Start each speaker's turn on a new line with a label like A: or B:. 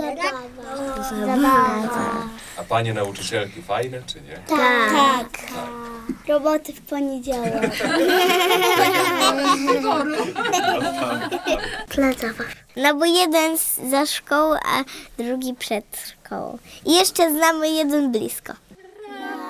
A: Zabawa.
B: A panie nauczycielki fajne, czy nie?
A: Tak. Roboty w poniedziałek. Plac zabaw. No bo jeden za szkołą, a drugi przed szkołą. I jeszcze znamy jeden blisko.